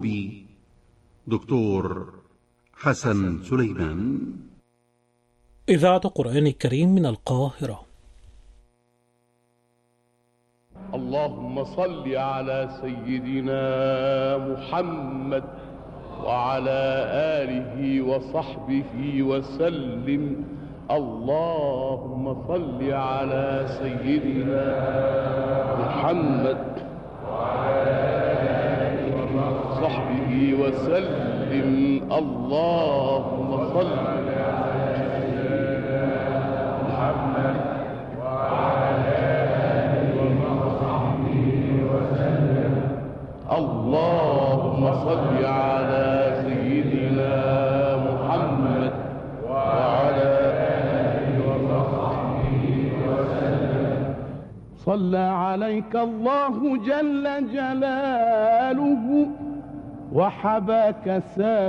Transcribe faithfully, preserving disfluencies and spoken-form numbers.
الأوروبي دكتور حسن سليمان. إذاعة قرآن الكريم من القاهرة. اللهم صل على سيدنا محمد وعلى آله وصحبه وسلم. اللهم صل على سيدنا محمد وعلى آله وصحبه وسلم. اللهم صل على سيدنا محمد وعلى آله وصحبه وسلم. اللهم صل على سيدنا محمد وعلى آله وصحبه وسلم. صلى عليك الله جل جلاله وحباك سابقا